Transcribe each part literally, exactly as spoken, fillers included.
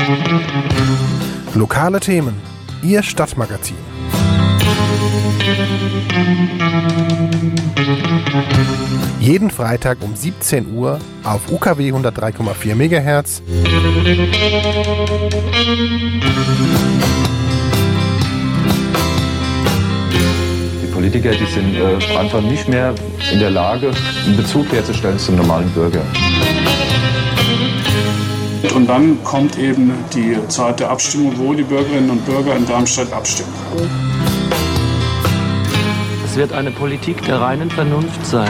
Lokale Themen, Ihr Stadtmagazin. Jeden Freitag um siebzehn Uhr auf U K W hundertdrei Komma vier Megahertz. Die Politiker, die sind äh, einfach nicht mehr in der Lage, einen Bezug herzustellen zum normalen Bürger. Und dann kommt eben die Zeit der Abstimmung, wo die Bürgerinnen und Bürger in Darmstadt abstimmen. Es wird eine Politik der reinen Vernunft sein.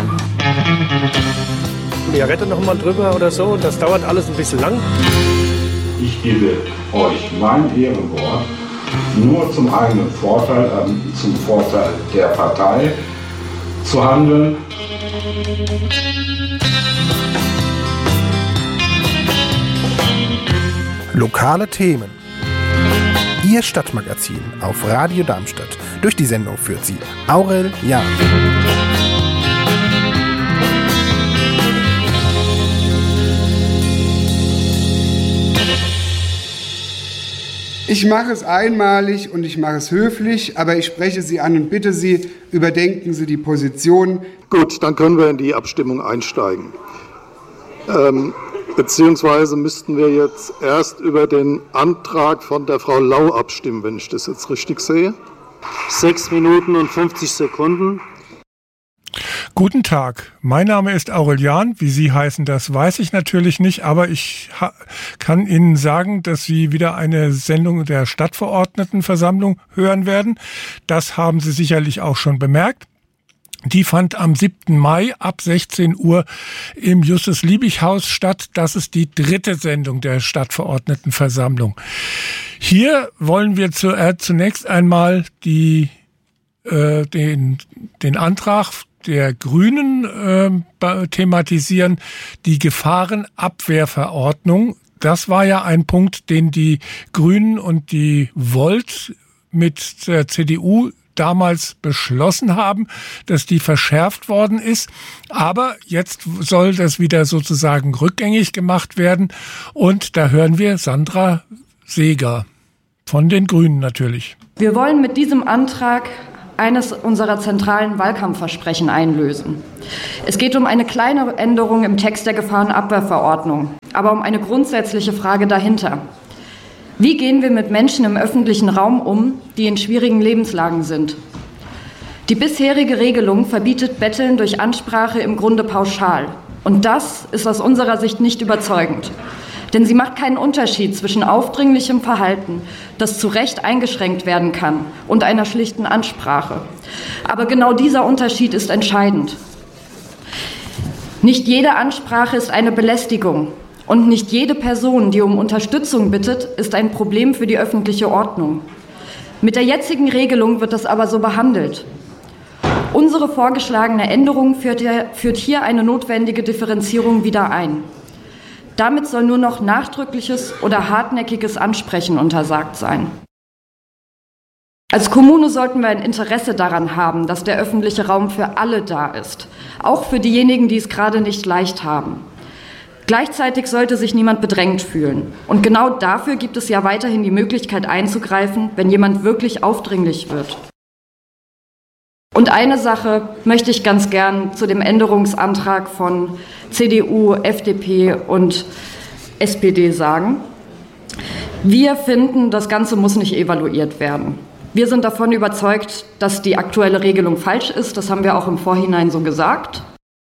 Wir retten noch mal drüber oder so und das dauert alles ein bisschen lang. Ich gebe euch mein Ehrenwort, nur zum eigenen Vorteil, äh, zum Vorteil der Partei zu handeln. Lokale Themen. Ihr Stadtmagazin auf Radio Darmstadt. Durch die Sendung führt sie Aurel Jahn. Ich mache es einmalig und ich mache es höflich, aber ich spreche Sie an und bitte Sie, überdenken Sie die Position. Gut, dann können wir in die Abstimmung einsteigen. Ähm, beziehungsweise müssten wir jetzt erst über den Antrag von der Frau Lau abstimmen, wenn ich das jetzt richtig sehe. Sechs Minuten und fünfzig Sekunden. Guten Tag, mein Name ist Aurel Jahn. Wie Sie heißen, das weiß ich natürlich nicht, aber ich ha- kann Ihnen sagen, dass Sie wieder eine Sendung der Stadtverordnetenversammlung hören werden. Das haben Sie sicherlich auch schon bemerkt. Die fand am siebten Mai ab sechzehn Uhr im Justus-Liebig-Haus statt. Das ist die dritte Sendung der Stadtverordnetenversammlung. Hier wollen wir zu, äh, zunächst einmal die, äh, den, den Antrag der Grünen äh, thematisieren, die Gefahrenabwehrverordnung. Das war ja ein Punkt, den die Grünen und die Volt mit der C D U damals beschlossen haben, dass die verschärft worden ist. Aber jetzt soll das wieder sozusagen rückgängig gemacht werden. Und da hören wir Sandra Seeger von den Grünen natürlich. Wir wollen mit diesem Antrag eines unserer zentralen Wahlkampfversprechen einlösen. Es geht um eine kleine Änderung im Text der Gefahrenabwehrverordnung, aber um eine grundsätzliche Frage dahinter. Wie gehen wir mit Menschen im öffentlichen Raum um, die in schwierigen Lebenslagen sind? Die bisherige Regelung verbietet Betteln durch Ansprache im Grunde pauschal. Und das ist aus unserer Sicht nicht überzeugend. Denn sie macht keinen Unterschied zwischen aufdringlichem Verhalten, das zu Recht eingeschränkt werden kann, und einer schlichten Ansprache. Aber genau dieser Unterschied ist entscheidend. Nicht jede Ansprache ist eine Belästigung. Und nicht jede Person, die um Unterstützung bittet, ist ein Problem für die öffentliche Ordnung. Mit der jetzigen Regelung wird das aber so behandelt. Unsere vorgeschlagene Änderung führt hier, führt hier eine notwendige Differenzierung wieder ein. Damit soll nur noch nachdrückliches oder hartnäckiges Ansprechen untersagt sein. Als Kommune sollten wir ein Interesse daran haben, dass der öffentliche Raum für alle da ist, auch für diejenigen, die es gerade nicht leicht haben. Gleichzeitig sollte sich niemand bedrängt fühlen. Und genau dafür gibt es ja weiterhin die Möglichkeit einzugreifen, wenn jemand wirklich aufdringlich wird. Und eine Sache möchte ich ganz gern zu dem Änderungsantrag von C D U, F D P und S P D sagen. Wir finden, das Ganze muss nicht evaluiert werden. Wir sind davon überzeugt, dass die aktuelle Regelung falsch ist. Das haben wir auch im Vorhinein so gesagt.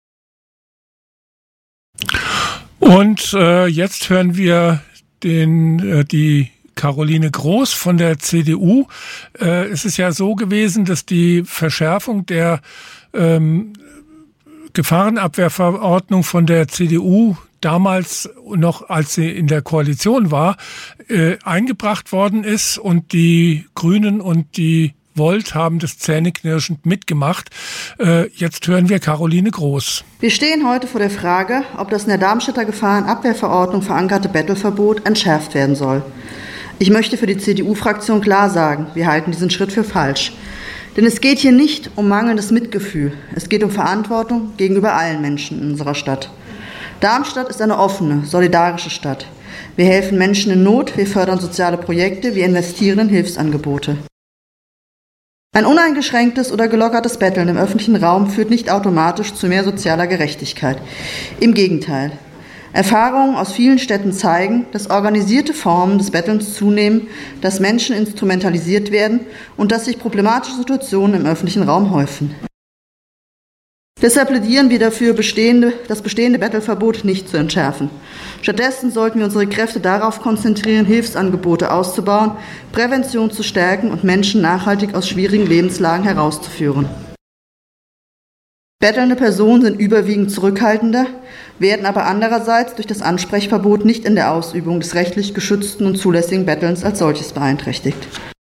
Und äh, jetzt hören wir den, äh, die Caroline Groß von der C D U. Äh, es ist ja so gewesen, dass die Verschärfung der ähm, Gefahrenabwehrverordnung von der C D U damals noch, als sie in der Koalition war, äh, eingebracht worden ist und die Grünen und die Volt haben das zähneknirschend mitgemacht. Äh, jetzt hören wir Caroline Groß. Wir stehen heute vor der Frage, ob das in der Darmstädter Gefahrenabwehrverordnung verankerte Bettelverbot entschärft werden soll. Ich möchte für die C D U-Fraktion klar sagen, wir halten diesen Schritt für falsch. Denn es geht hier nicht um mangelndes Mitgefühl. Es geht um Verantwortung gegenüber allen Menschen in unserer Stadt. Darmstadt ist eine offene, solidarische Stadt. Wir helfen Menschen in Not, wir fördern soziale Projekte, wir investieren in Hilfsangebote. Ein uneingeschränktes oder gelockertes Betteln im öffentlichen Raum führt nicht automatisch zu mehr sozialer Gerechtigkeit. Im Gegenteil. Erfahrungen aus vielen Städten zeigen, dass organisierte Formen des Bettelns zunehmen, dass Menschen instrumentalisiert werden und dass sich problematische Situationen im öffentlichen Raum häufen. Deshalb plädieren wir dafür, bestehende, das bestehende Bettelverbot nicht zu entschärfen. Stattdessen sollten wir unsere Kräfte darauf konzentrieren, Hilfsangebote auszubauen, Prävention zu stärken und Menschen nachhaltig aus schwierigen Lebenslagen herauszuführen. Bettelnde Personen sind überwiegend zurückhaltender, werden aber andererseits durch das Ansprechverbot nicht in der Ausübung des rechtlich geschützten und zulässigen Bettelns als solches beeinträchtigt.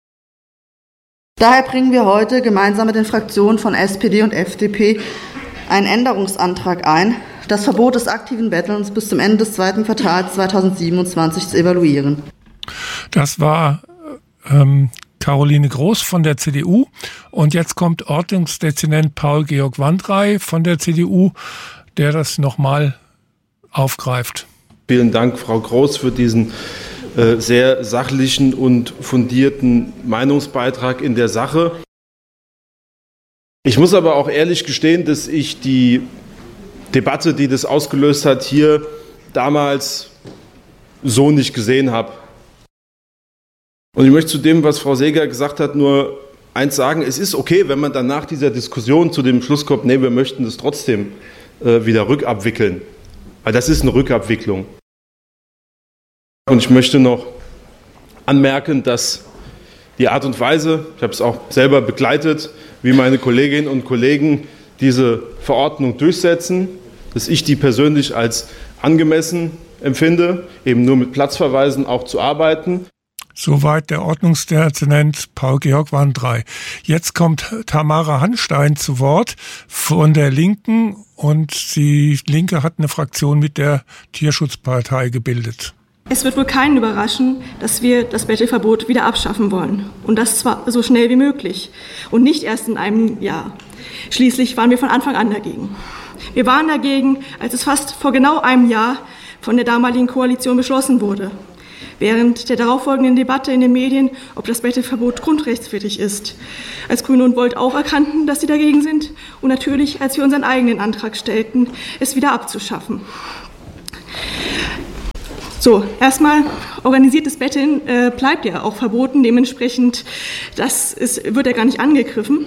Daher bringen wir heute gemeinsam mit den Fraktionen von S P D und F D P einen Änderungsantrag ein, das Verbot des aktiven Bettelns bis zum Ende des zweiten Quartals zweitausendsiebenundzwanzig zu evaluieren. Das war ähm, Caroline Groß von der C D U und jetzt kommt Ordnungsdezernent Paul-Georg Wandrey von der C D U, der das nochmal aufgreift. Vielen Dank, Frau Groß, für diesen äh, sehr sachlichen und fundierten Meinungsbeitrag in der Sache. Ich muss aber auch ehrlich gestehen, dass ich die Debatte, die das ausgelöst hat, hier damals so nicht gesehen habe. Und ich möchte zu dem, was Frau Seeger gesagt hat, nur eins sagen. Es ist okay, wenn man dann nach dieser Diskussion zu dem Schluss kommt, nee, wir möchten das trotzdem äh, wieder rückabwickeln. Weil das ist eine Rückabwicklung. Und ich möchte noch anmerken, dass die Art und Weise, ich habe es auch selber begleitet, wie meine Kolleginnen und Kollegen diese Verordnung durchsetzen, dass ich die persönlich als angemessen empfinde, eben nur mit Platzverweisen auch zu arbeiten. Soweit der Ordnungsdezernent Paul-Georg Wandrey. Jetzt kommt Tamara Hanstein zu Wort von der Linken und die Linke hat eine Fraktion mit der Tierschutzpartei gebildet. Es wird wohl keinen überraschen, dass wir das Bettelverbot wieder abschaffen wollen. Und das zwar so schnell wie möglich und nicht erst in einem Jahr. Schließlich waren wir von Anfang an dagegen. Wir waren dagegen, als es fast vor genau einem Jahr von der damaligen Koalition beschlossen wurde. Während der darauffolgenden Debatte in den Medien, ob das Bettelverbot grundrechtswidrig ist. Als Grüne und Volt auch erkannten, dass sie dagegen sind. Und natürlich, als wir unseren eigenen Antrag stellten, es wieder abzuschaffen. So, erstmal, organisiertes Betteln äh, bleibt ja auch verboten. Dementsprechend, das ist, wird ja gar nicht angegriffen.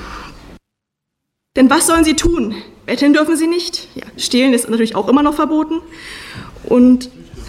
Denn was sollen sie tun? Betteln dürfen sie nicht. Ja, stehlen ist natürlich auch immer noch verboten. Und,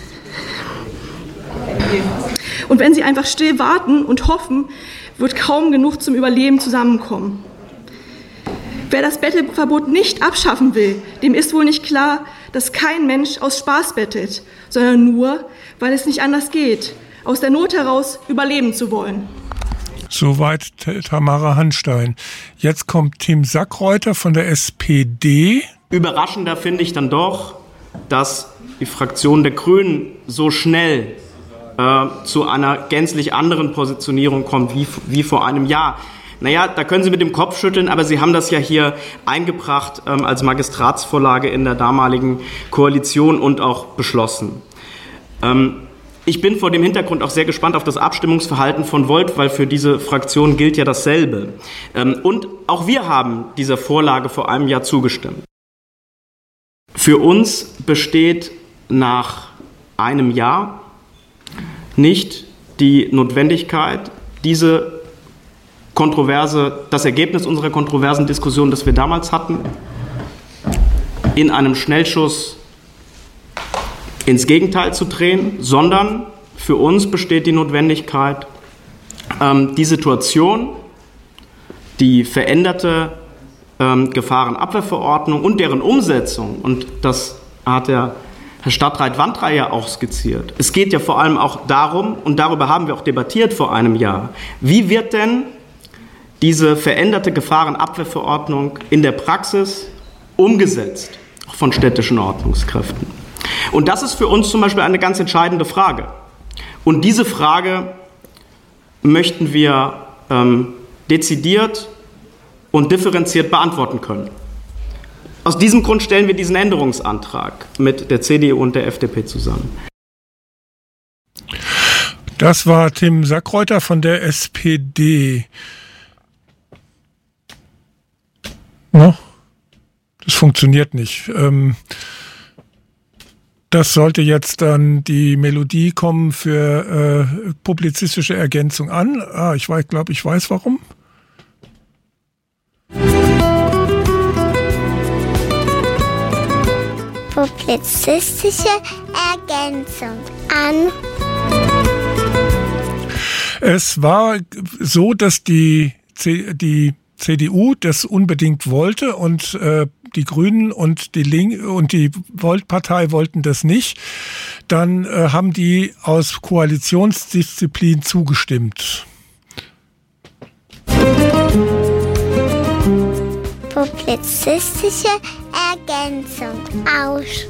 und wenn sie einfach still warten und hoffen, wird kaum genug zum Überleben zusammenkommen. Wer das Bettelverbot nicht abschaffen will, dem ist wohl nicht klar, dass kein Mensch aus Spaß bettelt, sondern nur, weil es nicht anders geht, aus der Not heraus überleben zu wollen. Soweit Tamara Hanstein. Jetzt kommt Tim Sackreuter von der S P D. Überraschender finde ich dann doch, dass die Fraktion der Grünen so schnell äh, zu einer gänzlich anderen Positionierung kommt wie, wie vor einem Jahr. Naja, da können Sie mit dem Kopf schütteln, aber Sie haben das ja hier eingebracht ähm, als Magistratsvorlage in der damaligen Koalition und auch beschlossen. Ähm, ich bin vor dem Hintergrund auch sehr gespannt auf das Abstimmungsverhalten von Volt, weil für diese Fraktion gilt ja dasselbe. Ähm, und auch wir haben dieser Vorlage vor einem Jahr zugestimmt. Für uns besteht nach einem Jahr nicht die Notwendigkeit, diese Kontroverse, das Ergebnis unserer kontroversen Diskussion, das wir damals hatten, in einem Schnellschuss ins Gegenteil zu drehen, sondern für uns besteht die Notwendigkeit, ähm, die Situation, die veränderte ähm, Gefahrenabwehrverordnung und deren Umsetzung, und das hat der Herr Stadtrat Wandrey ja auch skizziert. Es geht ja vor allem auch darum, und darüber haben wir auch debattiert vor einem Jahr, wie wird denn diese veränderte Gefahrenabwehrverordnung in der Praxis umgesetzt, auch von städtischen Ordnungskräften. Und das ist für uns zum Beispiel eine ganz entscheidende Frage. Und diese Frage möchten wir ähm, dezidiert und differenziert beantworten können. Aus diesem Grund stellen wir diesen Änderungsantrag mit der C D U und der F D P zusammen. Das war Tim Sackreuter von der S P D. No? Das funktioniert nicht. Ähm, das sollte jetzt dann die Melodie kommen für äh, publizistische Ergänzung an. Ah, ich weiß, glaube, ich weiß warum. Publizistische Ergänzung an. Es war so, dass die, C- die C D U das unbedingt wollte und äh, die Grünen und die Link- und die Volt-Partei wollten das nicht. Dann äh, haben die aus Koalitionsdisziplin zugestimmt. Publizistische Ergänzung aus.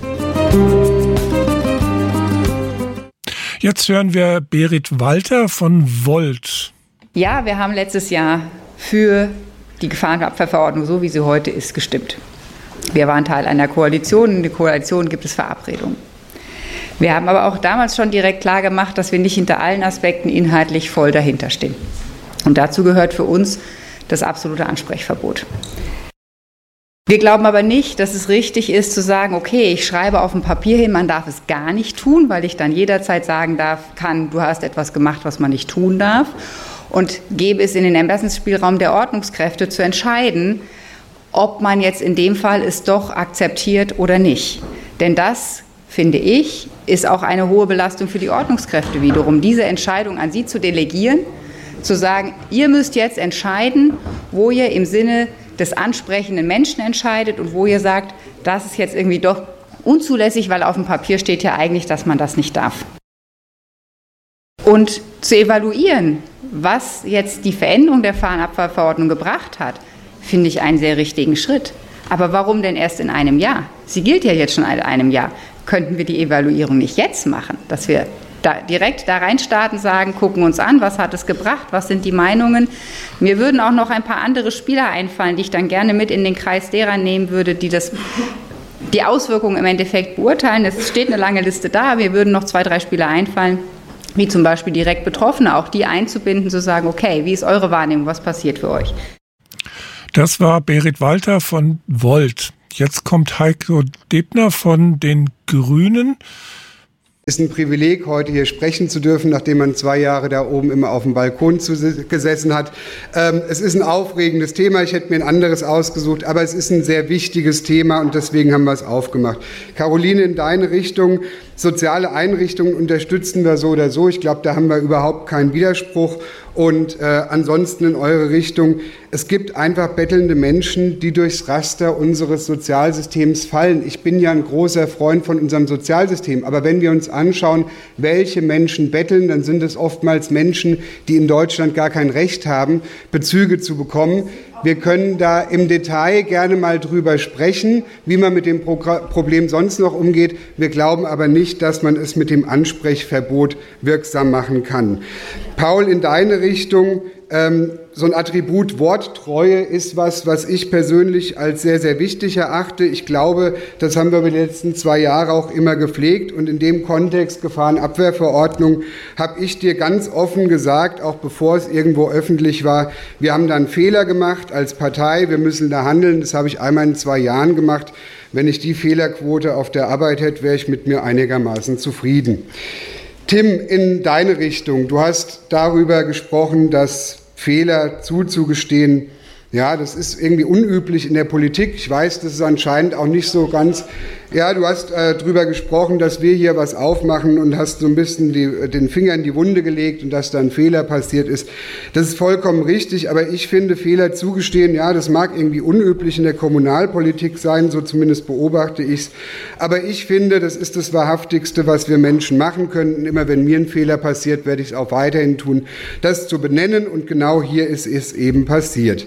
Jetzt hören wir Berit Walter von Volt. Ja, wir haben letztes Jahr für die Gefahrenabwehrverordnung, so wie sie heute ist, gestimmt. Wir waren Teil einer Koalition. In der Koalition gibt es Verabredungen. Wir haben aber auch damals schon direkt klar gemacht, dass wir nicht hinter allen Aspekten inhaltlich voll dahinter stehen. Und dazu gehört für uns das absolute Ansprechverbot. Wir glauben aber nicht, dass es richtig ist zu sagen, okay, ich schreibe auf dem Papier hin, man darf es gar nicht tun, weil ich dann jederzeit sagen darf, kann, du hast etwas gemacht, was man nicht tun darf. Und gebe es in den Ermessensspielraum der Ordnungskräfte zu entscheiden, ob man jetzt in dem Fall es doch akzeptiert oder nicht. Denn das, finde ich, ist auch eine hohe Belastung für die Ordnungskräfte wiederum, diese Entscheidung an sie zu delegieren, zu sagen, ihr müsst jetzt entscheiden, wo ihr im Sinne des ansprechenden Menschen entscheidet und wo ihr sagt, das ist jetzt irgendwie doch unzulässig, weil auf dem Papier steht ja eigentlich, dass man das nicht darf. Und zu evaluieren, was jetzt die Veränderung der Gefahrenabwehrverordnung gebracht hat, finde ich einen sehr richtigen Schritt. Aber warum denn erst in einem Jahr? Sie gilt ja jetzt schon in einem Jahr. Könnten wir die Evaluierung nicht jetzt machen, dass wir da direkt da reinstarten, sagen, gucken uns an, was hat es gebracht, was sind die Meinungen. Mir würden auch noch ein paar andere Spieler einfallen, die ich dann gerne mit in den Kreis derer nehmen würde, die das, die Auswirkungen im Endeffekt beurteilen. Es steht eine lange Liste da, mir würden noch zwei, drei Spieler einfallen, wie zum Beispiel direkt Betroffene, auch die einzubinden, zu sagen, okay, wie ist eure Wahrnehmung, was passiert für euch? Das war Berit Walter von Volt. Jetzt kommt Heiko Debner von den Grünen. Es ist ein Privileg, heute hier sprechen zu dürfen, nachdem man zwei Jahre da oben immer auf dem Balkon zu, gesessen hat. Ähm, es ist ein aufregendes Thema, ich hätte mir ein anderes ausgesucht, aber es ist ein sehr wichtiges Thema und deswegen haben wir es aufgemacht. Caroline, in deine Richtung, soziale Einrichtungen unterstützen wir so oder so. Ich glaube, da haben wir überhaupt keinen Widerspruch. Und äh, ansonsten in eure Richtung, es gibt einfach bettelnde Menschen, die durchs Raster unseres Sozialsystems fallen. Ich bin ja ein großer Freund von unserem Sozialsystem, aber wenn wir uns anschauen, welche Menschen betteln, dann sind es oftmals Menschen, die in Deutschland gar kein Recht haben, Bezüge zu bekommen. Wir können da im Detail gerne mal drüber sprechen, wie man mit dem Problem sonst noch umgeht. Wir glauben aber nicht, dass man es mit dem Ansprechverbot wirksam machen kann. Paul, in deine Richtung, ähm, so ein Attribut Worttreue ist was, was ich persönlich als sehr, sehr wichtig erachte. Ich glaube, das haben wir über die letzten zwei Jahre auch immer gepflegt. Und in dem Kontext Gefahrenabwehrverordnung habe ich dir ganz offen gesagt, auch bevor es irgendwo öffentlich war, wir haben da einen Fehler gemacht als Partei, wir müssen da handeln. Das habe ich einmal in zwei Jahren gemacht. Wenn ich die Fehlerquote auf der Arbeit hätte, wäre ich mit mir einigermaßen zufrieden. Tim, in deine Richtung. Du hast darüber gesprochen, dass Fehler zuzugestehen, ja, das ist irgendwie unüblich in der Politik. Ich weiß, das ist anscheinend auch nicht so ganz. Ja, du hast äh, darüber gesprochen, dass wir hier was aufmachen und hast so ein bisschen die, den Finger in die Wunde gelegt und dass da ein Fehler passiert ist. Das ist vollkommen richtig, aber ich finde, Fehler zugestehen, ja, das mag irgendwie unüblich in der Kommunalpolitik sein, so zumindest beobachte ich es. Aber ich finde, das ist das Wahrhaftigste, was wir Menschen machen können. Und immer wenn mir ein Fehler passiert, werde ich es auch weiterhin tun, das zu benennen. Und genau hier ist es eben passiert.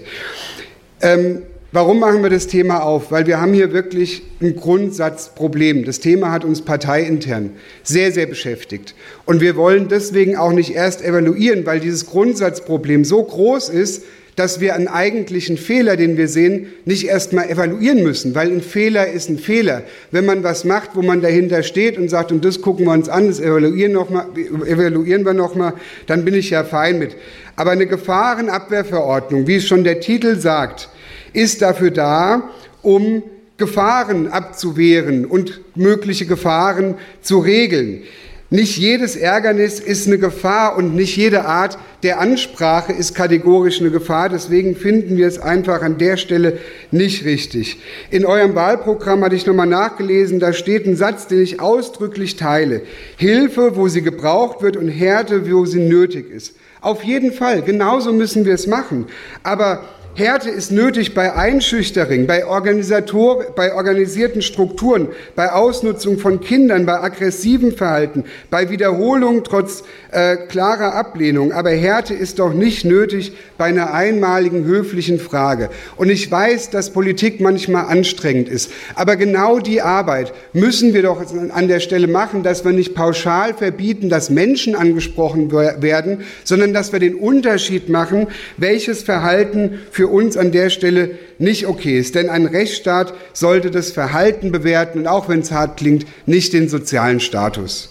Ähm, Warum machen wir das Thema auf? Weil wir haben hier wirklich ein Grundsatzproblem. Das Thema hat uns parteiintern sehr, sehr beschäftigt. Und wir wollen deswegen auch nicht erst evaluieren, weil dieses Grundsatzproblem so groß ist, dass wir einen eigentlichen Fehler, den wir sehen, nicht erst mal evaluieren müssen, weil ein Fehler ist ein Fehler. Wenn man was macht, wo man dahinter steht und sagt, und das gucken wir uns an, das evaluieren, noch mal, evaluieren wir noch mal, dann bin ich ja fein mit. Aber eine Gefahrenabwehrverordnung, wie es schon der Titel sagt, ist dafür da, um Gefahren abzuwehren und mögliche Gefahren zu regeln. Nicht jedes Ärgernis ist eine Gefahr und nicht jede Art der Ansprache ist kategorisch eine Gefahr. Deswegen finden wir es einfach an der Stelle nicht richtig. In eurem Wahlprogramm hatte ich nochmal nachgelesen, da steht ein Satz, den ich ausdrücklich teile. Hilfe, wo sie gebraucht wird und Härte, wo sie nötig ist. Auf jeden Fall, genauso müssen wir es machen. Aber Härte ist nötig bei Einschüchterung, bei, Organisator, bei organisierten Strukturen, bei Ausnutzung von Kindern, bei aggressivem Verhalten, bei Wiederholung trotz äh, klarer Ablehnung. Aber Härte ist doch nicht nötig bei einer einmaligen höflichen Frage. Und ich weiß, dass Politik manchmal anstrengend ist. Aber genau die Arbeit müssen wir doch an der Stelle machen, dass wir nicht pauschal verbieten, dass Menschen angesprochen werden, sondern dass wir den Unterschied machen, welches Verhalten für uns an der Stelle nicht okay ist. Denn ein Rechtsstaat sollte das Verhalten bewerten und auch wenn es hart klingt, nicht den sozialen Status.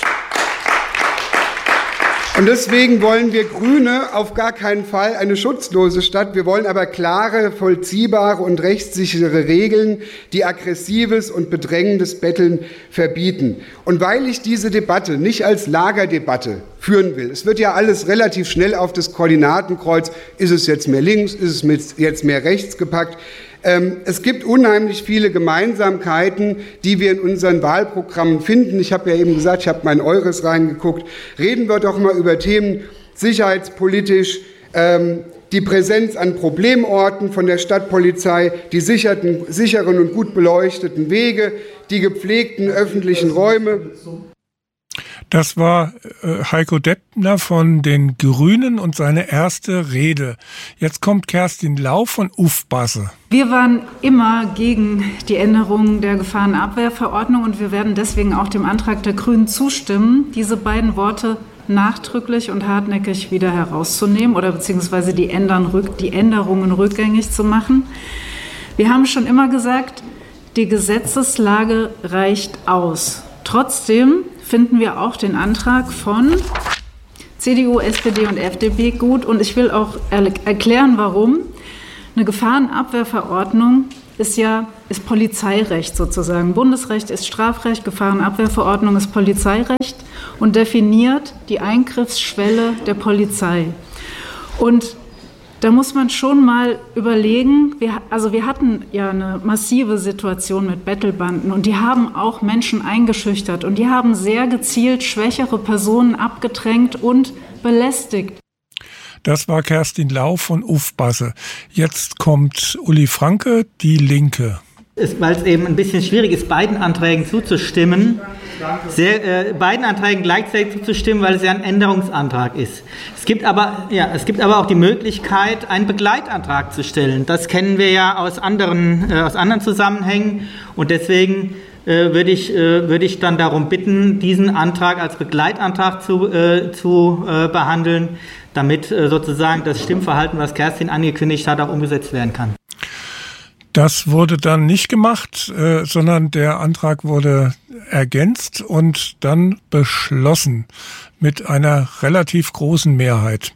Und deswegen wollen wir Grüne auf gar keinen Fall eine schutzlose Stadt. Wir wollen aber klare, vollziehbare und rechtssichere Regeln, die aggressives und bedrängendes Betteln verbieten. Und weil ich diese Debatte nicht als Lagerdebatte führen will, es wird ja alles relativ schnell auf das Koordinatenkreuz, ist es jetzt mehr links, ist es jetzt mehr rechts gepackt. Es gibt unheimlich viele Gemeinsamkeiten, die wir in unseren Wahlprogrammen finden. Ich habe ja eben gesagt, ich habe mal in eures reingeguckt. Reden wir doch mal über Themen sicherheitspolitisch, ähm, die Präsenz an Problemorten von der Stadtpolizei, die sicherten, sicheren und gut beleuchteten Wege, die gepflegten öffentlichen Räume. Das war äh, Heiko Deppner von den Grünen und seine erste Rede. Jetzt kommt Kerstin Lau von Ufbasse. Wir waren immer gegen die Änderung der Gefahrenabwehrverordnung und wir werden deswegen auch dem Antrag der Grünen zustimmen, diese beiden Worte nachdrücklich und hartnäckig wieder herauszunehmen oder beziehungsweise die, Ändern, die Änderungen rückgängig zu machen. Wir haben schon immer gesagt, die Gesetzeslage reicht aus. Trotzdem finden wir auch den Antrag von C D U, S P D und F D P gut. Und ich will auch er- erklären, warum. Eine Gefahrenabwehrverordnung ist ja ist Polizeirecht sozusagen. Bundesrecht ist Strafrecht, Gefahrenabwehrverordnung ist Polizeirecht und definiert die Eingriffsschwelle der Polizei. Und da muss man schon mal überlegen, wir, also wir hatten ja eine massive Situation mit Bettelbanden und die haben auch Menschen eingeschüchtert und die haben sehr gezielt schwächere Personen abgedrängt und belästigt. Das war Kerstin Lau von Ufbasse. Jetzt kommt Uli Franke, die Linke. Weil es eben ein bisschen schwierig ist, beiden Anträgen zuzustimmen, sehr, äh, beiden Anträgen gleichzeitig zuzustimmen, weil es ja ein Änderungsantrag ist. Es gibt aber, ja, es gibt aber auch die Möglichkeit, einen Begleitantrag zu stellen. Das kennen wir ja aus anderen, äh, aus anderen Zusammenhängen und deswegen äh, würde ich, äh, würde ich dann darum bitten, diesen Antrag als Begleitantrag zu, äh, zu äh, behandeln, damit äh, sozusagen das Stimmverhalten, was Kerstin angekündigt hat, auch umgesetzt werden kann. Das wurde dann nicht gemacht, äh, sondern der Antrag wurde ergänzt und dann beschlossen mit einer relativ großen Mehrheit.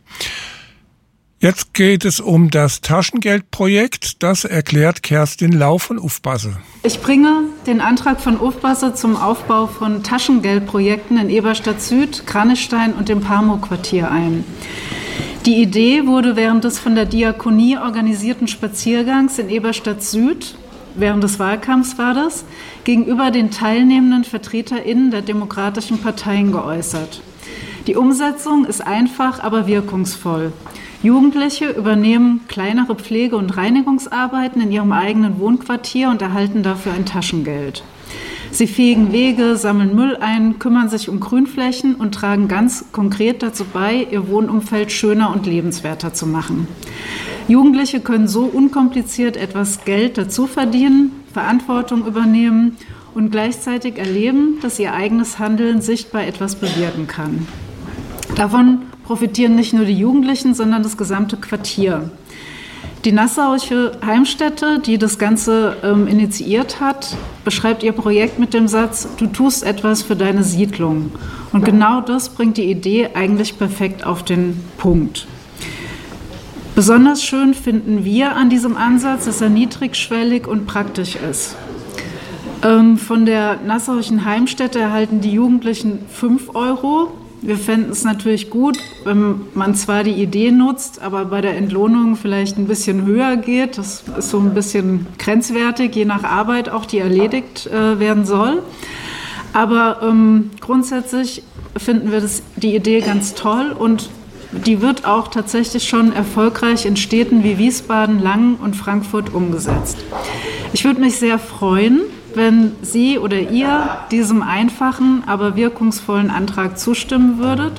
Jetzt geht es um das Taschengeldprojekt. Das erklärt Kerstin Lau von Ufbasse. Ich bringe den Antrag von Ufbasse zum Aufbau von Taschengeldprojekten in Eberstadt Süd, Krannestein und dem Parmo-Quartier ein. Die Idee wurde während des von der Diakonie organisierten Spaziergangs in Eberstadt Süd, während des Wahlkampfs war das, gegenüber den teilnehmenden VertreterInnen der demokratischen Parteien geäußert. Die Umsetzung ist einfach, aber wirkungsvoll. Jugendliche übernehmen kleinere Pflege- und Reinigungsarbeiten in ihrem eigenen Wohnquartier und erhalten dafür ein Taschengeld. Sie fegen Wege, sammeln Müll ein, kümmern sich um Grünflächen und tragen ganz konkret dazu bei, ihr Wohnumfeld schöner und lebenswerter zu machen. Jugendliche können so unkompliziert etwas Geld dazu verdienen, Verantwortung übernehmen und gleichzeitig erleben, dass ihr eigenes Handeln sichtbar etwas bewirken kann. Davon profitieren nicht nur die Jugendlichen, sondern das gesamte Quartier. Die Nassauische Heimstätte, die das Ganze ähm, initiiert hat, beschreibt ihr Projekt mit dem Satz, du tust etwas für deine Siedlung. Und genau das bringt die Idee eigentlich perfekt auf den Punkt. Besonders schön finden wir an diesem Ansatz, dass er niedrigschwellig und praktisch ist. Ähm, von der Nassauischen Heimstätte erhalten die Jugendlichen fünf Euro. Wir fänden es natürlich gut, wenn man zwar die Idee nutzt, aber bei der Entlohnung vielleicht ein bisschen höher geht. Das ist so ein bisschen grenzwertig, je nach Arbeit auch, die erledigt äh, werden soll. Aber ähm, grundsätzlich finden wir das, die Idee ganz toll und die wird auch tatsächlich schon erfolgreich in Städten wie Wiesbaden, Langen und Frankfurt umgesetzt. Ich würde mich sehr freuen, wenn Sie oder ihr diesem einfachen, aber wirkungsvollen Antrag zustimmen würdet.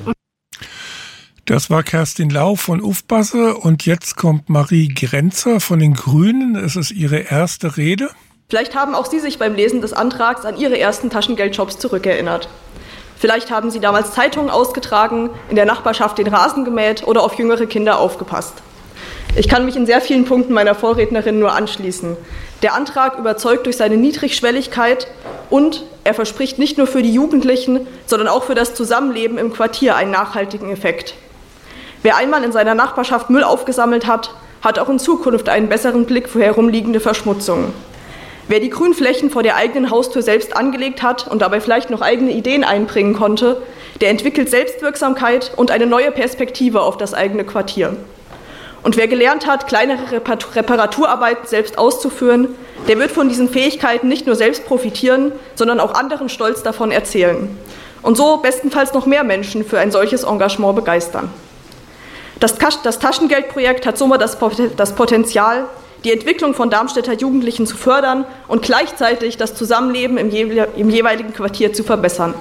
Das war Kerstin Lau von Ufbasse und jetzt kommt Marie Grenzer von den Grünen. Es ist ihre erste Rede. Vielleicht haben auch Sie sich beim Lesen des Antrags an Ihre ersten Taschengeldjobs zurückerinnert. Vielleicht haben Sie damals Zeitungen ausgetragen, in der Nachbarschaft den Rasen gemäht oder auf jüngere Kinder aufgepasst. Ich kann mich in sehr vielen Punkten meiner Vorrednerin nur anschließen. Der Antrag überzeugt durch seine Niedrigschwelligkeit und er verspricht nicht nur für die Jugendlichen, sondern auch für das Zusammenleben im Quartier einen nachhaltigen Effekt. Wer einmal in seiner Nachbarschaft Müll aufgesammelt hat, hat auch in Zukunft einen besseren Blick für herumliegende Verschmutzungen. Wer die Grünflächen vor der eigenen Haustür selbst angelegt hat und dabei vielleicht noch eigene Ideen einbringen konnte, der entwickelt Selbstwirksamkeit und eine neue Perspektive auf das eigene Quartier. Und wer gelernt hat, kleinere Reparaturarbeiten selbst auszuführen, der wird von diesen Fähigkeiten nicht nur selbst profitieren, sondern auch anderen stolz davon erzählen. Und so bestenfalls noch mehr Menschen für ein solches Engagement begeistern. Das, das Taschengeldprojekt hat somit das, das Potenzial, die Entwicklung von Darmstädter Jugendlichen zu fördern und gleichzeitig das Zusammenleben im, je, im jeweiligen Quartier zu verbessern.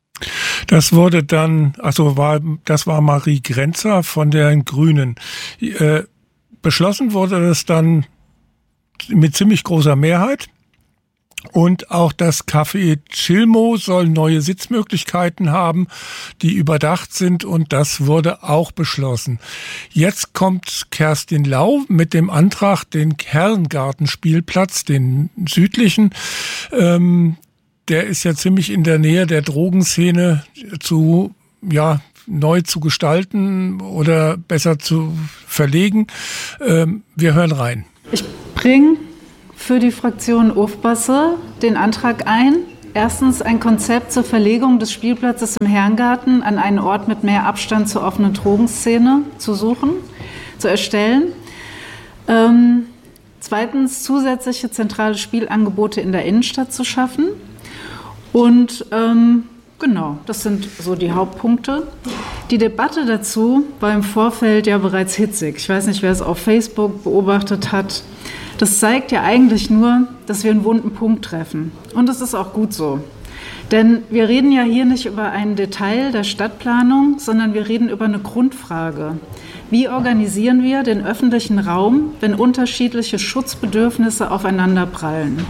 Das wurde dann, also war, das war Marie Grenzer von den Grünen. Äh, beschlossen wurde das dann mit ziemlich großer Mehrheit. Und auch das Café Chilmo soll neue Sitzmöglichkeiten haben, die überdacht sind, und das wurde auch beschlossen. Jetzt kommt Kerstin Lau mit dem Antrag, den Herrengartenspielplatz, den südlichen, ähm, der ist ja ziemlich in der Nähe der Drogenszene zu, ja, neu zu gestalten oder besser zu verlegen. Ähm, wir hören rein. Ich bringe für die Fraktion Ufbasse den Antrag ein, erstens ein Konzept zur Verlegung des Spielplatzes im Herrengarten an einen Ort mit mehr Abstand zur offenen Drogenszene zu suchen, zu erstellen. Ähm, zweitens zusätzliche zentrale Spielangebote in der Innenstadt zu schaffen. Und ähm, genau, das sind so die Hauptpunkte. Die Debatte dazu war im Vorfeld ja bereits hitzig. Ich weiß nicht, wer es auf Facebook beobachtet hat. Das zeigt ja eigentlich nur, dass wir einen wunden Punkt treffen. Und das ist auch gut so. Denn wir reden ja hier nicht über ein Detail der Stadtplanung, sondern wir reden über eine Grundfrage. Wie organisieren wir den öffentlichen Raum, wenn unterschiedliche Schutzbedürfnisse aufeinanderprallen?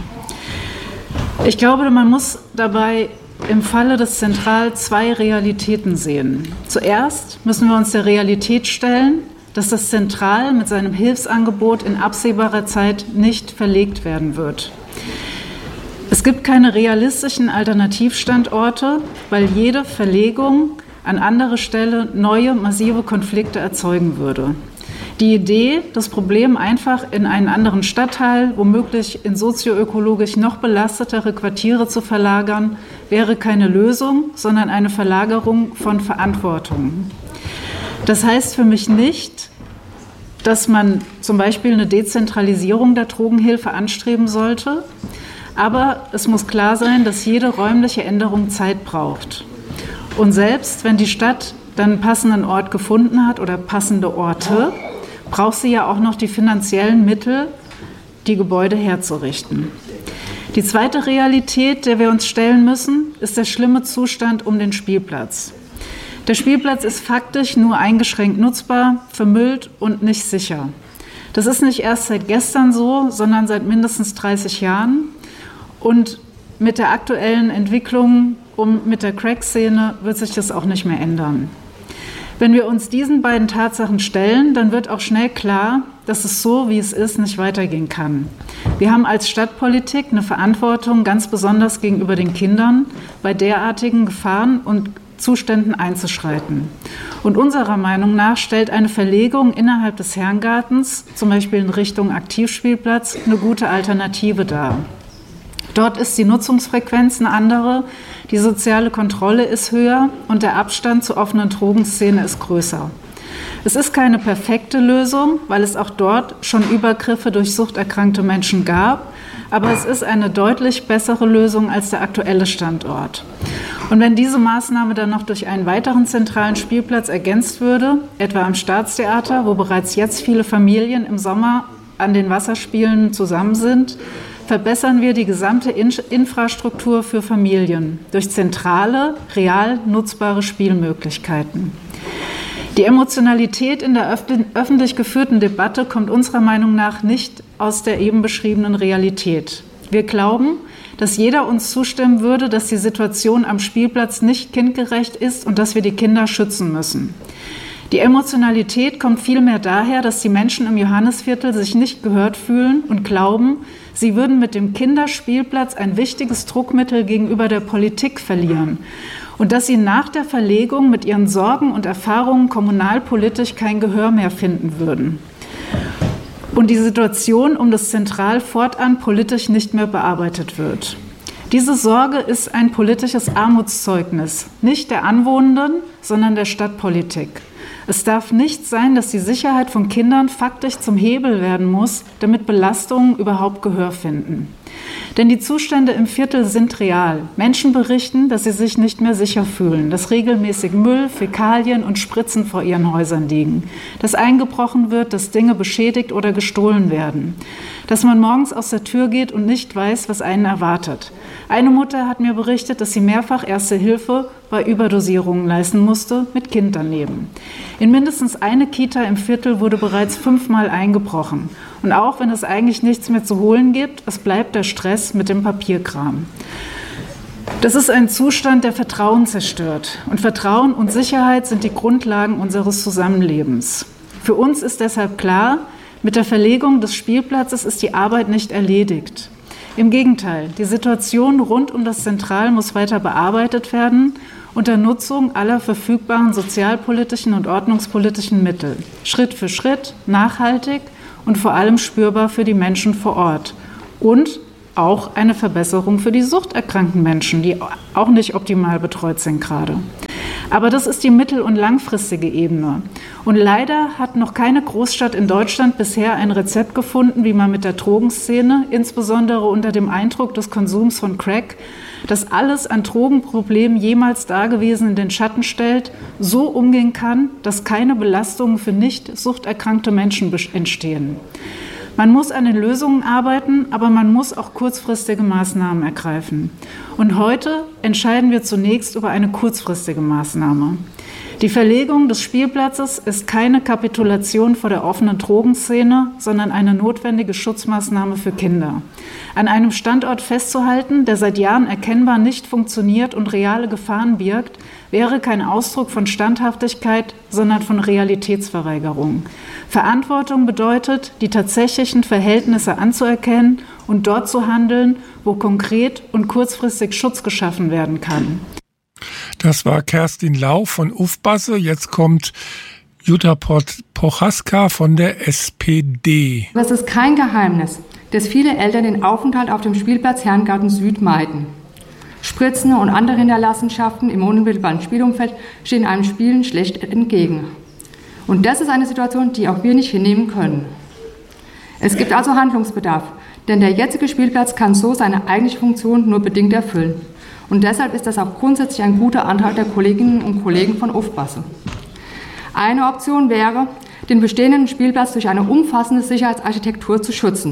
Ich glaube, man muss dabei im Falle des Zentral zwei Realitäten sehen. Zuerst müssen wir uns der Realität stellen, dass das Zentral mit seinem Hilfsangebot in absehbarer Zeit nicht verlegt werden wird. Es gibt keine realistischen Alternativstandorte, weil jede Verlegung an andere Stelle neue, massive Konflikte erzeugen würde. Die Idee, das Problem einfach in einen anderen Stadtteil, womöglich in sozioökologisch noch belastetere Quartiere zu verlagern, wäre keine Lösung, sondern eine Verlagerung von Verantwortung. Das heißt für mich nicht, dass man zum Beispiel eine Dezentralisierung der Drogenhilfe anstreben sollte, aber es muss klar sein, dass jede räumliche Änderung Zeit braucht. Und selbst wenn die Stadt dann einen passenden Ort gefunden hat oder passende Orte, braucht sie ja auch noch die finanziellen Mittel, die Gebäude herzurichten. Die zweite Realität, der wir uns stellen müssen, ist der schlimme Zustand um den Spielplatz. Der Spielplatz ist faktisch nur eingeschränkt nutzbar, vermüllt und nicht sicher. Das ist nicht erst seit gestern so, sondern seit mindestens dreißig Jahren. Und mit der aktuellen Entwicklung um, mit der Crack-Szene wird sich das auch nicht mehr ändern. Wenn wir uns diesen beiden Tatsachen stellen, dann wird auch schnell klar, dass es so, wie es ist, nicht weitergehen kann. Wir haben als Stadtpolitik eine Verantwortung, ganz besonders gegenüber den Kindern, bei derartigen Gefahren und Zuständen einzuschreiten. Und unserer Meinung nach stellt eine Verlegung innerhalb des Herrengartens, zum Beispiel in Richtung Aktivspielplatz, eine gute Alternative dar. Dort ist die Nutzungsfrequenz eine andere, die soziale Kontrolle ist höher und der Abstand zur offenen Drogenszene ist größer. Es ist keine perfekte Lösung, weil es auch dort schon Übergriffe durch suchterkrankte Menschen gab, aber es ist eine deutlich bessere Lösung als der aktuelle Standort. Und wenn diese Maßnahme dann noch durch einen weiteren zentralen Spielplatz ergänzt würde, etwa am Staatstheater, wo bereits jetzt viele Familien im Sommer an den Wasserspielen zusammen sind, verbessern wir die gesamte Infrastruktur für Familien durch zentrale, real nutzbare Spielmöglichkeiten. Die Emotionalität in der öffentlich geführten Debatte kommt unserer Meinung nach nicht aus der eben beschriebenen Realität. Wir glauben, dass jeder uns zustimmen würde, dass die Situation am Spielplatz nicht kindgerecht ist und dass wir die Kinder schützen müssen. Die Emotionalität kommt vielmehr daher, dass die Menschen im Johannisviertel sich nicht gehört fühlen und glauben, sie würden mit dem Kinderspielplatz ein wichtiges Druckmittel gegenüber der Politik verlieren und dass sie nach der Verlegung mit ihren Sorgen und Erfahrungen kommunalpolitisch kein Gehör mehr finden würden und die Situation um das Zentral fortan politisch nicht mehr bearbeitet wird. Diese Sorge ist ein politisches Armutszeugnis, nicht der Anwohnenden, sondern der Stadtpolitik. Es darf nicht sein, dass die Sicherheit von Kindern faktisch zum Hebel werden muss, damit Belastungen überhaupt Gehör finden. Denn die Zustände im Viertel sind real. Menschen berichten, dass sie sich nicht mehr sicher fühlen, dass regelmäßig Müll, Fäkalien und Spritzen vor ihren Häusern liegen, dass eingebrochen wird, dass Dinge beschädigt oder gestohlen werden, dass man morgens aus der Tür geht und nicht weiß, was einen erwartet. Eine Mutter hat mir berichtet, dass sie mehrfach Erste Hilfe bei Überdosierungen leisten musste, mit Kind daneben. In mindestens eine Kita im Viertel wurde bereits fünfmal eingebrochen. Und auch wenn es eigentlich nichts mehr zu holen gibt, es bleibt der Stress mit dem Papierkram. Das ist ein Zustand, der Vertrauen zerstört. Und Vertrauen und Sicherheit sind die Grundlagen unseres Zusammenlebens. Für uns ist deshalb klar, mit der Verlegung des Spielplatzes ist die Arbeit nicht erledigt. Im Gegenteil, die Situation rund um das Zentral muss weiter bearbeitet werden unter Nutzung aller verfügbaren sozialpolitischen und ordnungspolitischen Mittel. Schritt für Schritt, nachhaltig und vor allem spürbar für die Menschen vor Ort. Und auch eine Verbesserung für die suchterkrankten Menschen, die auch nicht optimal betreut sind gerade. Aber das ist die mittel- und langfristige Ebene. Und leider hat noch keine Großstadt in Deutschland bisher ein Rezept gefunden, wie man mit der Drogenszene, insbesondere unter dem Eindruck des Konsums von Crack, das alles an Drogenproblemen jemals dagewesen in den Schatten stellt, so umgehen kann, dass keine Belastungen für nicht suchterkrankte Menschen entstehen. Man muss an den Lösungen arbeiten, aber man muss auch kurzfristige Maßnahmen ergreifen. Und heute entscheiden wir zunächst über eine kurzfristige Maßnahme. Die Verlegung des Spielplatzes ist keine Kapitulation vor der offenen Drogenszene, sondern eine notwendige Schutzmaßnahme für Kinder. An einem Standort festzuhalten, der seit Jahren erkennbar nicht funktioniert und reale Gefahren birgt, wäre kein Ausdruck von Standhaftigkeit, sondern von Realitätsverweigerung. Verantwortung bedeutet, die tatsächlichen Verhältnisse anzuerkennen und dort zu handeln, wo konkret und kurzfristig Schutz geschaffen werden kann. Das war Kerstin Lau von Ufbasse. Jetzt kommt Jutta Prochaska von der S P D. Es ist kein Geheimnis, dass viele Eltern den Aufenthalt auf dem Spielplatz Herrengarten Süd meiden. Spritzen und andere Hinterlassenschaften im unmittelbaren Spielumfeld stehen einem Spielen schlecht entgegen. Und das ist eine Situation, die auch wir nicht hinnehmen können. Es gibt also Handlungsbedarf, denn der jetzige Spielplatz kann so seine eigentliche Funktion nur bedingt erfüllen. Und deshalb ist das auch grundsätzlich ein guter Antrag der Kolleginnen und Kollegen von Ufbasse. Eine Option wäre, den bestehenden Spielplatz durch eine umfassende Sicherheitsarchitektur zu schützen.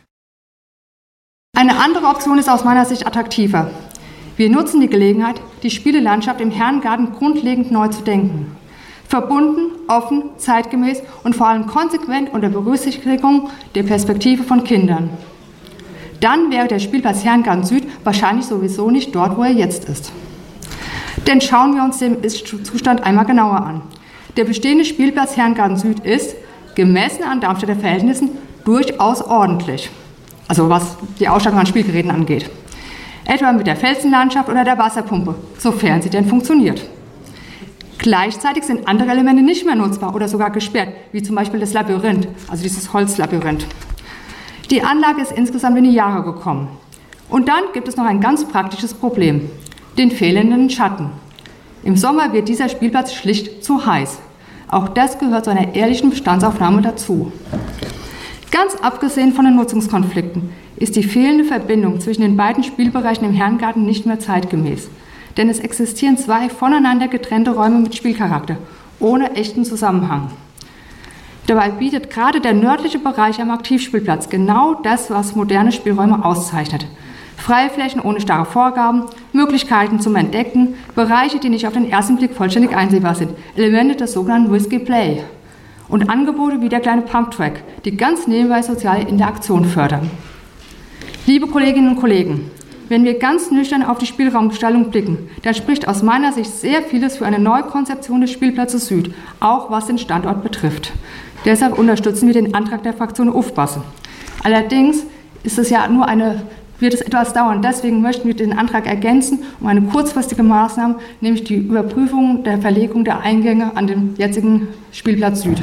Eine andere Option ist aus meiner Sicht attraktiver. Wir nutzen die Gelegenheit, die Spielelandschaft im Herrengarten grundlegend neu zu denken. Verbunden, offen, zeitgemäß und vor allem konsequent unter Berücksichtigung der Perspektive von Kindern. Dann wäre der Spielplatz Herrengarten Süd wahrscheinlich sowieso nicht dort, wo er jetzt ist. Denn schauen wir uns den Ist-Zustand einmal genauer an. Der bestehende Spielplatz Herrengarten Süd ist, gemessen an Darmstädter Verhältnissen, durchaus ordentlich. Also was die Ausstattung an Spielgeräten angeht. Etwa mit der Felsenlandschaft oder der Wasserpumpe, sofern sie denn funktioniert. Gleichzeitig sind andere Elemente nicht mehr nutzbar oder sogar gesperrt, wie zum Beispiel das Labyrinth, also dieses Holzlabyrinth. Die Anlage ist insgesamt in die Jahre gekommen. Und dann gibt es noch ein ganz praktisches Problem, den fehlenden Schatten. Im Sommer wird dieser Spielplatz schlicht zu heiß. Auch das gehört zu einer ehrlichen Bestandsaufnahme dazu. Ganz abgesehen von den Nutzungskonflikten ist die fehlende Verbindung zwischen den beiden Spielbereichen im Herrengarten nicht mehr zeitgemäß. Denn es existieren zwei voneinander getrennte Räume mit Spielcharakter, ohne echten Zusammenhang. Dabei bietet gerade der nördliche Bereich am Aktivspielplatz genau das, was moderne Spielräume auszeichnet. Freie Flächen ohne starre Vorgaben, Möglichkeiten zum Entdecken, Bereiche, die nicht auf den ersten Blick vollständig einsehbar sind, Elemente des sogenannten Risky Play und Angebote wie der kleine Pumptrack, die ganz nebenbei soziale Interaktion fördern. Liebe Kolleginnen und Kollegen, wenn wir ganz nüchtern auf die Spielraumgestaltung blicken, dann spricht aus meiner Sicht sehr vieles für eine Neukonzeption des Spielplatzes Süd, auch was den Standort betrifft. Deshalb unterstützen wir den Antrag der Fraktion Ufbasse. Allerdings ist es ja nur eine, wird es etwas dauern. Deswegen möchten wir den Antrag ergänzen um eine kurzfristige Maßnahme, nämlich die Überprüfung der Verlegung der Eingänge an den jetzigen Spielplatz Süd.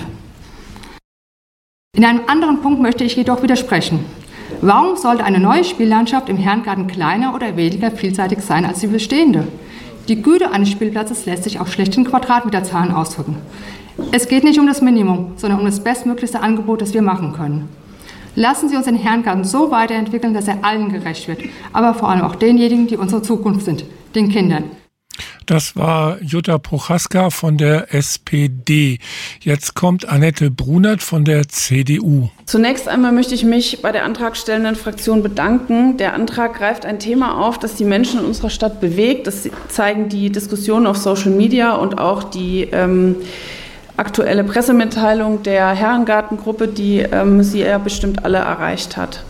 In einem anderen Punkt möchte ich jedoch widersprechen. Warum sollte eine neue Spiellandschaft im Herrengarten kleiner oder weniger vielseitig sein als die bestehende? Die Güte eines Spielplatzes lässt sich auch schlecht in Quadratmeterzahlen ausdrücken. Es geht nicht um das Minimum, sondern um das bestmöglichste Angebot, das wir machen können. Lassen Sie uns den Herrengarten so weiterentwickeln, dass er allen gerecht wird, aber vor allem auch denjenigen, die unsere Zukunft sind, den Kindern. Das war Jutta Prochaska von der S P D. Jetzt kommt Annette Brunert von der C D U. Zunächst einmal möchte ich mich bei der antragstellenden Fraktion bedanken. Der Antrag greift ein Thema auf, das die Menschen in unserer Stadt bewegt. Das zeigen die Diskussionen auf Social Media und auch die ähm, aktuelle Pressemitteilung der Herrengartengruppe, die ähm, Sie ja bestimmt alle erreicht hat.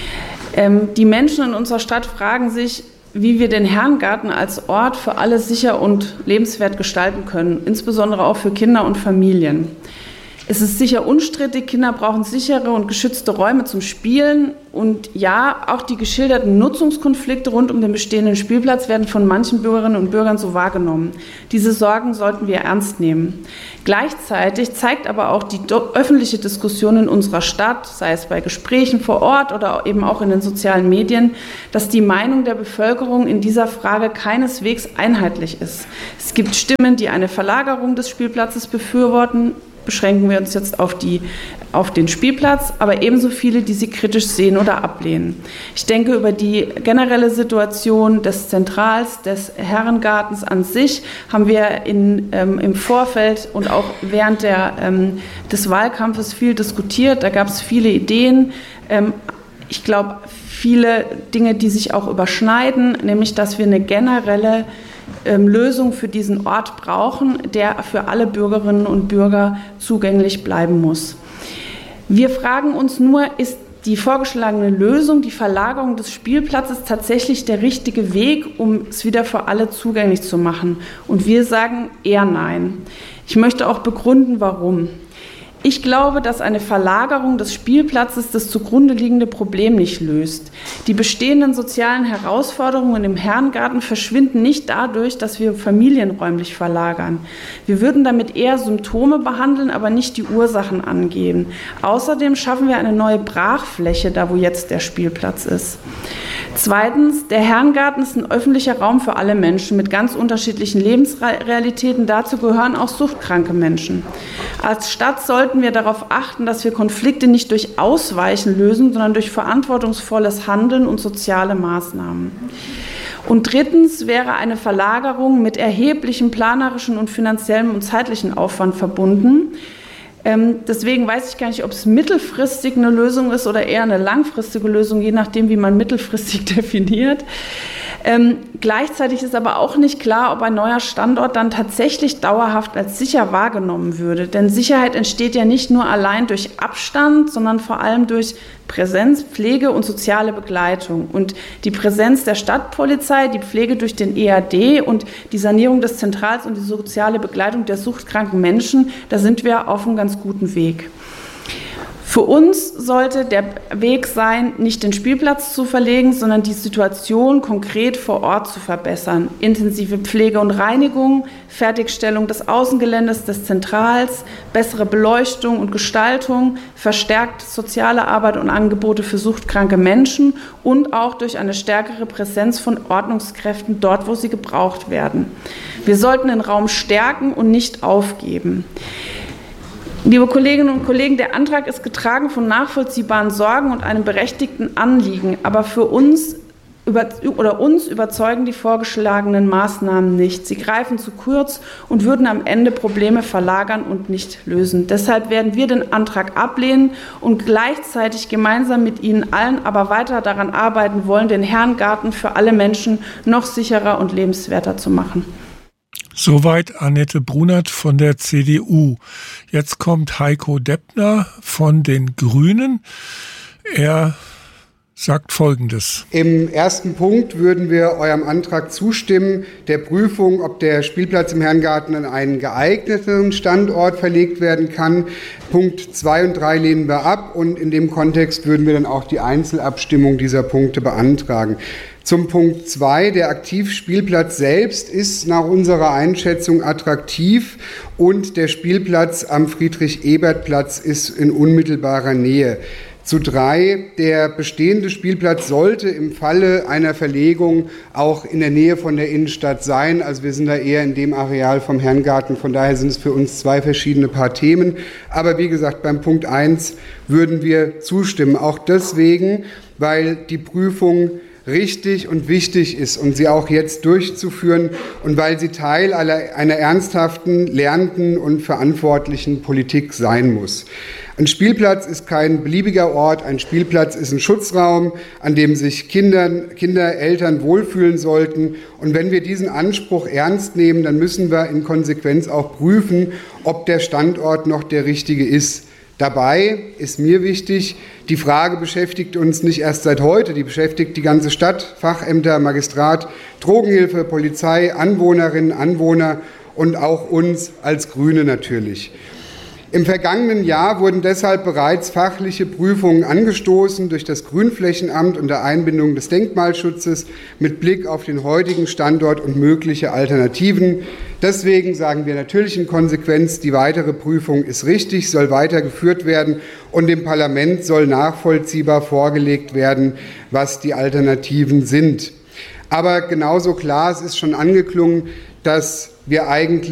Ähm, die Menschen in unserer Stadt fragen sich, wie wir den Herrengarten als Ort für alle sicher und lebenswert gestalten können, insbesondere auch für Kinder und Familien. Es ist sicher unstrittig, Kinder brauchen sichere und geschützte Räume zum Spielen. Und ja, auch die geschilderten Nutzungskonflikte rund um den bestehenden Spielplatz werden von manchen Bürgerinnen und Bürgern so wahrgenommen. Diese Sorgen sollten wir ernst nehmen. Gleichzeitig zeigt aber auch die öffentliche Diskussion in unserer Stadt, sei es bei Gesprächen vor Ort oder eben auch in den sozialen Medien, dass die Meinung der Bevölkerung in dieser Frage keineswegs einheitlich ist. Es gibt Stimmen, die eine Verlagerung des Spielplatzes befürworten. Beschränken wir uns jetzt auf, die, auf den Spielplatz, aber ebenso viele, die sie kritisch sehen oder ablehnen. Ich denke, über die generelle Situation des Zentrals, des Herrengartens an sich haben wir in, ähm, im Vorfeld und auch während der, ähm, des Wahlkampfes viel diskutiert. Da gab es viele Ideen. Ähm, ich glaube, viele Dinge, die sich auch überschneiden, nämlich, dass wir eine generelle Lösung für diesen Ort brauchen, der für alle Bürgerinnen und Bürger zugänglich bleiben muss. Wir fragen uns nur, ist die vorgeschlagene Lösung, die Verlagerung des Spielplatzes tatsächlich der richtige Weg, um es wieder für alle zugänglich zu machen? Und wir sagen eher nein. Ich möchte auch begründen, warum. Ich glaube, dass eine Verlagerung des Spielplatzes das zugrunde liegende Problem nicht löst. Die bestehenden sozialen Herausforderungen im Herrengarten verschwinden nicht dadurch, dass wir Familien räumlich verlagern. Wir würden damit eher Symptome behandeln, aber nicht die Ursachen angehen. Außerdem schaffen wir eine neue Brachfläche, da wo jetzt der Spielplatz ist. Zweitens, der Herrengarten ist ein öffentlicher Raum für alle Menschen mit ganz unterschiedlichen Lebensrealitäten. Dazu gehören auch suchtkranke Menschen. Als Stadt sollten wir darauf achten, dass wir Konflikte nicht durch Ausweichen lösen, sondern durch verantwortungsvolles Handeln und soziale Maßnahmen. Und drittens wäre eine Verlagerung mit erheblichem planerischen und finanziellem und zeitlichen Aufwand verbunden. Ähm, deswegen weiß ich gar nicht, ob es mittelfristig eine Lösung ist oder eher eine langfristige Lösung, je nachdem, wie man mittelfristig definiert. Ähm, gleichzeitig ist aber auch nicht klar, ob ein neuer Standort dann tatsächlich dauerhaft als sicher wahrgenommen würde. Denn Sicherheit entsteht ja nicht nur allein durch Abstand, sondern vor allem durch Präsenz, Pflege und soziale Begleitung. Und die Präsenz der Stadtpolizei, die Pflege durch den E A D und die Sanierung des Zentrals und die soziale Begleitung der suchtkranken Menschen, da sind wir auf einem ganz guten Weg. Für uns sollte der Weg sein, nicht den Spielplatz zu verlegen, sondern die Situation konkret vor Ort zu verbessern. Intensive Pflege und Reinigung, Fertigstellung des Außengeländes des Zentrals, bessere Beleuchtung und Gestaltung, verstärkt soziale Arbeit und Angebote für suchtkranke Menschen und auch durch eine stärkere Präsenz von Ordnungskräften dort, wo sie gebraucht werden. Wir sollten den Raum stärken und nicht aufgeben. Liebe Kolleginnen und Kollegen, der Antrag ist getragen von nachvollziehbaren Sorgen und einem berechtigten Anliegen. Aber für uns, über, oder uns überzeugen die vorgeschlagenen Maßnahmen nicht. Sie greifen zu kurz und würden am Ende Probleme verlagern und nicht lösen. Deshalb werden wir den Antrag ablehnen und gleichzeitig gemeinsam mit Ihnen allen aber weiter daran arbeiten wollen, den Herrengarten für alle Menschen noch sicherer und lebenswerter zu machen. Soweit Annette Brunert von der C D U. Jetzt kommt Heiko Deppner von den Grünen. Er sagt Folgendes. Im ersten Punkt würden wir eurem Antrag zustimmen, der Prüfung, ob der Spielplatz im Herrengarten an einen geeigneten Standort verlegt werden kann. Punkt zwei und drei lehnen wir ab und in dem Kontext würden wir dann auch die Einzelabstimmung dieser Punkte beantragen. Zum Punkt zwei, der Aktivspielplatz selbst ist nach unserer Einschätzung attraktiv und der Spielplatz am Friedrich-Ebert-Platz ist in unmittelbarer Nähe. Zu drei, der bestehende Spielplatz sollte im Falle einer Verlegung auch in der Nähe von der Innenstadt sein. Also wir sind da eher in dem Areal vom Herrengarten. Von daher sind es für uns zwei verschiedene Paar Themen. Aber wie gesagt, beim Punkt eins würden wir zustimmen. Auch deswegen, weil die Prüfung richtig und wichtig ist und sie auch jetzt durchzuführen und weil sie Teil einer, einer ernsthaften, lernenden und verantwortlichen Politik sein muss. Ein Spielplatz ist kein beliebiger Ort, ein Spielplatz ist ein Schutzraum, an dem sich Kinder, Kinder, Eltern wohlfühlen sollten. Und wenn wir diesen Anspruch ernst nehmen, dann müssen wir in Konsequenz auch prüfen, ob der Standort noch der richtige ist. Dabei ist mir wichtig, die Frage beschäftigt uns nicht erst seit heute, die beschäftigt die ganze Stadt, Fachämter, Magistrat, Drogenhilfe, Polizei, Anwohnerinnen, Anwohner und auch uns als Grüne natürlich. Im vergangenen Jahr wurden deshalb bereits fachliche Prüfungen angestoßen durch das Grünflächenamt unter Einbindung des Denkmalschutzes mit Blick auf den heutigen Standort und mögliche Alternativen. Deswegen sagen wir natürlich in Konsequenz, die weitere Prüfung ist richtig, soll weitergeführt werden und dem Parlament soll nachvollziehbar vorgelegt werden, was die Alternativen sind. Aber genauso klar, es ist schon angeklungen, dass wir eigentlich